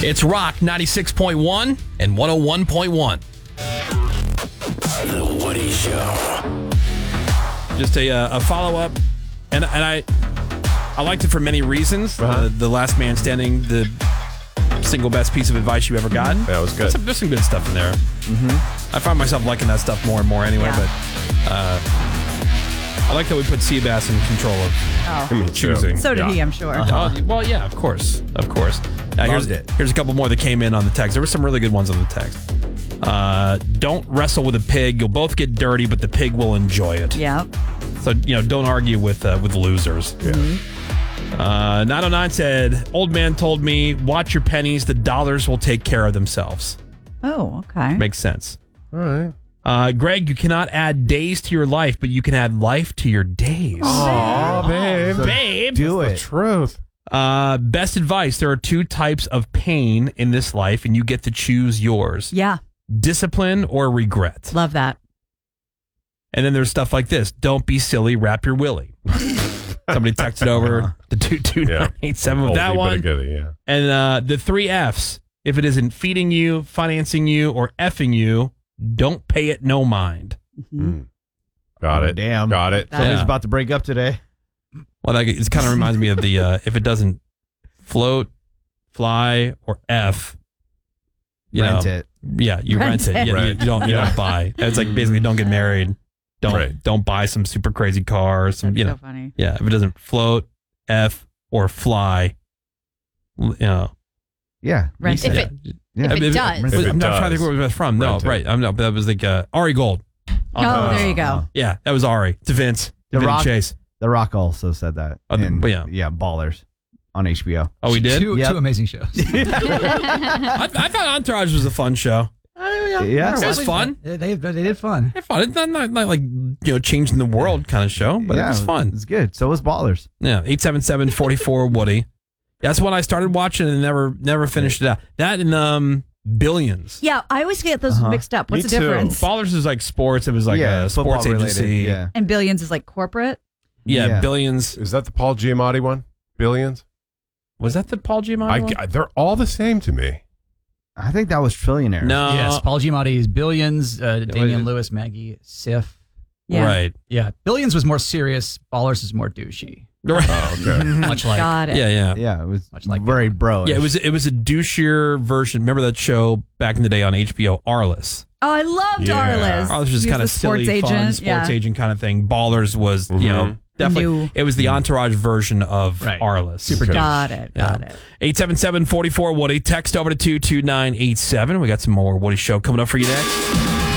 It's Rock 96.1 and 101.1. The Woody Show. Just a follow-up, and I liked it for many reasons. The Last Man Standing, the single best piece of advice you ever got. That was good. There's some good stuff in there. I find myself liking that stuff more and more anyway, but I like that we put Seabass in control of choosing. So did he, I'm sure. Well, yeah, of course. Now, here's a couple more that came in on the text. There were some really good ones on the text. Don't wrestle with a pig. You'll both get dirty, but the pig will enjoy it. Yeah. So, don't argue with losers. Yeah. 909 said, old man told me, watch your pennies. The dollars will take care of themselves. Oh, okay. Makes sense. All right. Greg, you cannot add days to your life, but you can add life to your days. Oh, babe. Babe. Do The it. truth. Best advice. There are two types of pain in this life, and you get to choose yours. Yeah. Discipline or regret. Love that. And then there's stuff like this. Don't be silly, wrap your willy. Somebody texted over the 22987 with that Oldie but a one. goodie, yeah. And the 3 Fs. If it isn't feeding you, financing you, or effing you, don't pay it no mind. Got it. Damn. Got it. Somebody's Yeah. about to break up today. Well, it kind of reminds me of the if it doesn't float, fly, or F, Rent it. Yeah, you rent it. Yeah, Right. you don't buy. It's like basically don't get married. Don't buy some super crazy car. Some That's so funny. Yeah, if it doesn't float, F, or fly, Yeah. Rent You it. said If it does. If it I'm not trying to does, think where it was from. No, rent it. right. But that was like Ari Gold. Oh, there you go. Yeah, that was Ari. To Vince. The Vinny Rock- Chase. The Rock also said that. Oh, And, yeah. Ballers on HBO. Oh, we did? Two amazing shows. I thought Entourage was a fun show. Yeah. It was fun. They did fun. It's fun. It's not like changing the world kind of show, but it was fun. It's good. So was Ballers. Yeah, 877-44 Woody. That's when I started watching and never finished it out. That and Billions. Yeah, I always get those mixed up. What's Me the too. difference? Ballers is like sports. It was like a sports football agency. related, Yeah. And Billions is like corporate. Yeah, Billions. Is that the Paul Giamatti one? Billions? Was that the Paul Giamatti one? They're all the same to me. I think that was Trillionaire. No. Yes, Paul Giamatti's Billions, was- Damian Lewis, Maggie, Sif. Yeah. Right. Yeah, Billions was more serious. Ballers is more douchey. Right. Oh, okay. Much like Got it. Yeah. Yeah, it was Much like very bro. Yeah, it was a douchier version. Remember that show back in the day on HBO, Arliss? Oh, I loved Yeah. Arliss. Arliss was just He kind of the sports silly, fun, agent. sports agent kind of thing. Ballers was, definitely, New. it was the Entourage version of Right. Arliss. Super Got it. Got Yeah. it. 877-44 Woody. Text over to 22987. We got some more Woody Show coming up for you next.